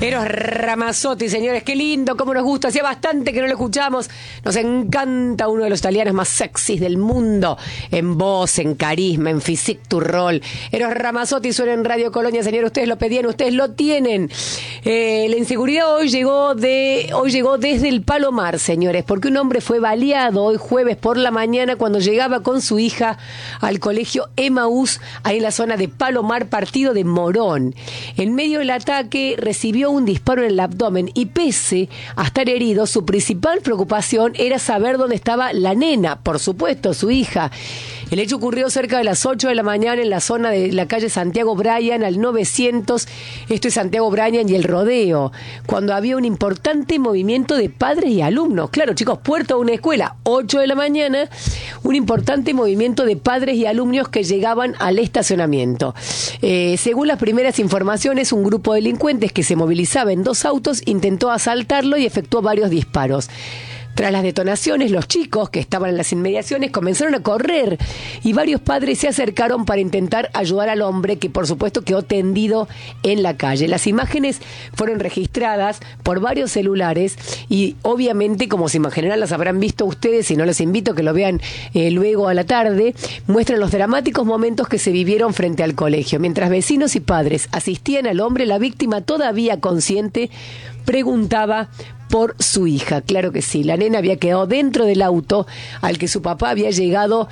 Eros Ramazzotti, señores, qué lindo, cómo nos gusta, hacía bastante que no lo escuchamos, nos encanta, uno de los italianos más sexys del mundo, en voz, en carisma, en physique to roll. Eros Ramazzotti suena en Radio Colonia, señores, ustedes lo pedían, ustedes lo tienen. La inseguridad hoy llegó desde el Palomar, señores, porque un hombre fue baleado hoy jueves por la mañana cuando llegaba con su hija al colegio Emaús, ahí en la zona de Palomar, partido de Morón. En medio del ataque recibió un disparo en el abdomen y pese a estar herido, su principal preocupación era saber dónde estaba la nena, por supuesto, su hija. El hecho ocurrió cerca de las 8 de la mañana en la zona de la calle Santiago Bryan al 900, esto es Santiago Bryan y el Rodeo, cuando había un importante movimiento de padres y alumnos. Claro, chicos, puerta de una escuela, 8 de la mañana, un importante movimiento de padres y alumnos que llegaban al estacionamiento. Según las primeras informaciones, un grupo de delincuentes que se movilizaba en 2 autos intentó asaltarlo y efectuó varios disparos. Tras las detonaciones, los chicos que estaban en las inmediaciones comenzaron a correr y varios padres se acercaron para intentar ayudar al hombre que por supuesto quedó tendido en la calle. Las imágenes fueron registradas por varios celulares y obviamente, como se imaginarán, las habrán visto ustedes y no les invito a que lo vean luego a la tarde, muestran los dramáticos momentos que se vivieron frente al colegio. Mientras vecinos y padres asistían al hombre, la víctima, todavía consciente, preguntaba por su hija. Claro que sí, la nena había quedado dentro del auto con el que su papá había llegado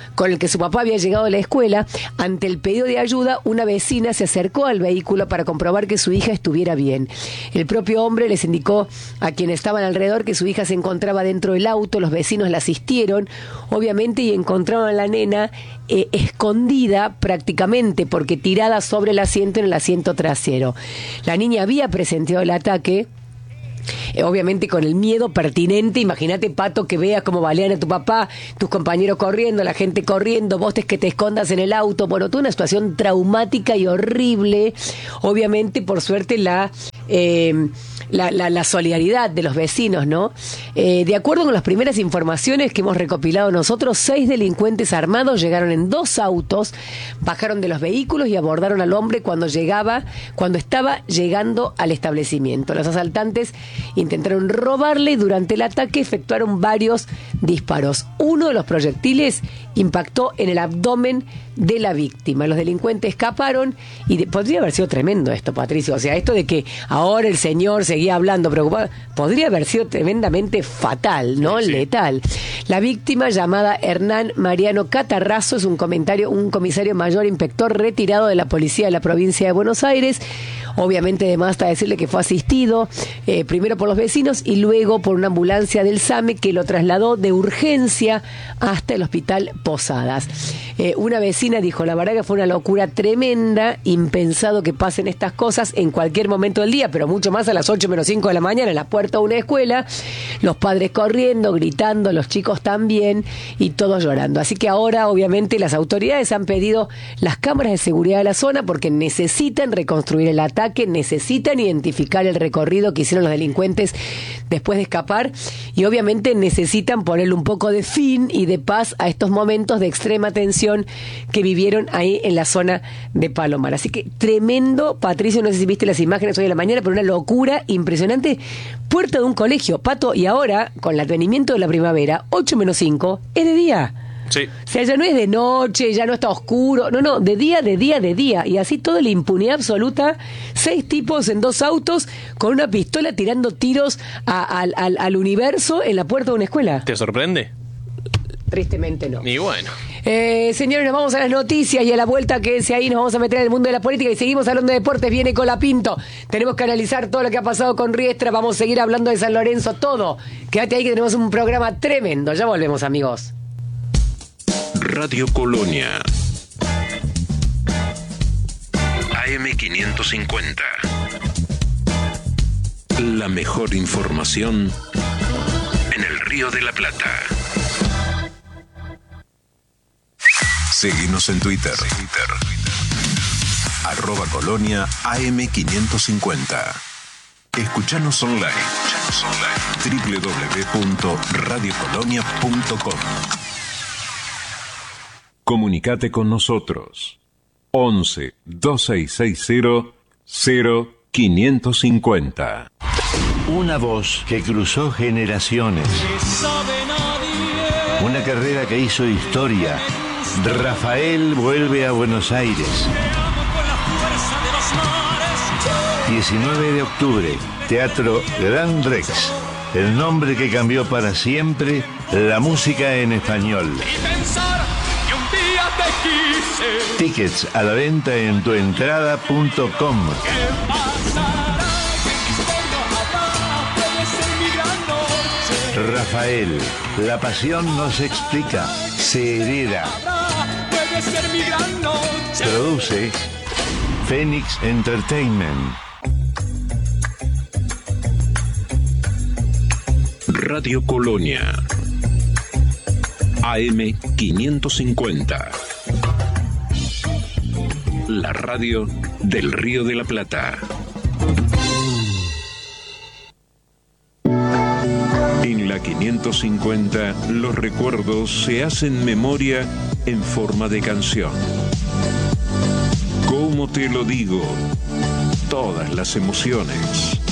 a la escuela. Ante el pedido de ayuda, una vecina se acercó al vehículo para comprobar que su hija estuviera bien. El propio hombre les indicó a quienes estaban alrededor que su hija se encontraba dentro del auto. Los vecinos la asistieron, obviamente, y encontraron a la nena escondida prácticamente, porque tirada sobre el asiento, en el asiento trasero. La niña había presenciado el ataque, obviamente con el miedo pertinente. Imagínate, Pato, que veas cómo balean a tu papá, tus compañeros corriendo, la gente corriendo, vos que te escondas en el auto. Bueno, toda una situación traumática y horrible. Obviamente, por suerte, la solidaridad de los vecinos, ¿no? De acuerdo con las primeras informaciones que hemos recopilado nosotros, 6 delincuentes armados llegaron en 2 autos, bajaron de los vehículos y abordaron al hombre cuando estaba llegando al establecimiento. Los asaltantes intentaron robarle y durante el ataque efectuaron varios disparos. Uno de los proyectiles impactó en el abdomen de la víctima. Los delincuentes escaparon y podría haber sido tremendo esto, Patricio. O sea, esto de que ahora el señor seguía hablando preocupado, podría haber sido tremendamente fatal, ¿no? Sí. Letal. La víctima, llamada Hernán Mariano Catarrazo, es un comisario mayor inspector retirado de la policía de la provincia de Buenos Aires. Obviamente, además, está decirle que fue asistido primero por los vecinos y luego por una ambulancia del SAME que lo trasladó de urgencia hasta el hospital Posadas. Una vecina dijo: la verdad que fue una locura tremenda, impensado que pasen estas cosas en cualquier momento del día, pero mucho más a las 8 menos 5 de la mañana en la puerta de una escuela, los padres corriendo, gritando, los chicos también y todos llorando. Así que ahora, obviamente, las autoridades han pedido las cámaras de seguridad de la zona porque necesitan reconstruir el ataque, necesitan identificar el recorrido que hicieron los delincuentes después de escapar y obviamente necesitan ponerle un poco de fin y de paz a estos momentos de extrema tensión que vivieron ahí en la zona de Palomar. Así que tremendo, Patricio, no sé si viste las imágenes hoy de la mañana, pero una locura impresionante. Puerta de un colegio, Pato, y ahora, con el advenimiento de la primavera, 8 menos 5, es de día. Sí. O sea, ya no es de noche, ya no está oscuro, no, de día. Y así toda la impunidad absoluta. 6 tipos en 2 autos con una pistola tirando tiros al universo en la puerta de una escuela. ¿Te sorprende? Tristemente no. Y bueno. Señores, nos vamos a las noticias y a la vuelta quédense ahí, nos vamos a meter en el mundo de la política y seguimos hablando de deportes. Viene Colapinto, tenemos que analizar todo lo que ha pasado con Riestra, vamos a seguir hablando de San Lorenzo, todo. Quédate ahí que tenemos un programa tremendo. Ya volvemos, amigos. Radio Colonia AM550. La mejor información en el Río de la Plata. Seguinos en Twitter. @Colonia AM550. Escuchanos online. www.radiocolonia.com. Comunicate con nosotros. 11 2660 550. Una voz que cruzó generaciones. Una carrera que hizo historia. Rafael vuelve a Buenos Aires. 19 de octubre, Teatro Gran Rex. El nombre que cambió para siempre la música en español. Tickets a la venta en tuentrada.com. Rafael, la pasión no se explica, se hereda. Produce Phoenix Entertainment. Radio Colonia. AM 550. La radio del Río de la Plata. En la 550, los recuerdos se hacen memoria en forma de canción. ¿Cómo te lo digo? Todas las emociones.